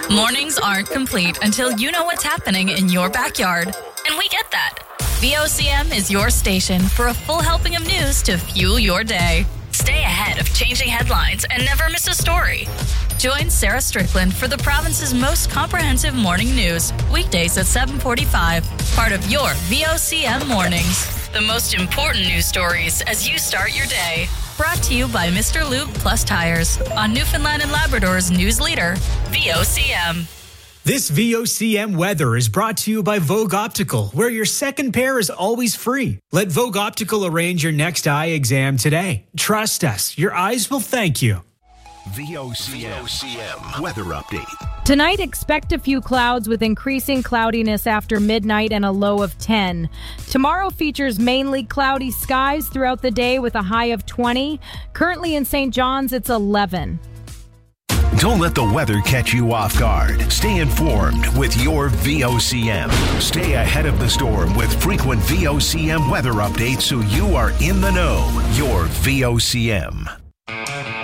Mornings aren't complete until you know what's happening in your backyard. And we get that. VOCM is your station for a full helping of news to fuel your day. Stay ahead of changing headlines and never miss a story. Join Sarah Strickland for the province's most comprehensive morning news, weekdays at 7:45, part of your VOCM Mornings. The most important news stories as you start your day. Brought to you by Mr. Lube Plus Tires on Newfoundland and Labrador's news leader, VOCM. This VOCM weather is brought to you by Vogue Optical, where your second pair is always free. Let Vogue Optical arrange your next eye exam today. Trust us, your eyes will thank you. VOCM weather update. Tonight, expect a few clouds with increasing cloudiness after midnight and a low of 10. Tomorrow features mainly cloudy skies throughout the day with a high of 20. Currently in St. John's, it's 11. Don't let the weather catch you off guard. Stay informed with your VOCM. Stay ahead of the storm with frequent VOCM weather updates so you are in the know. Your VOCM.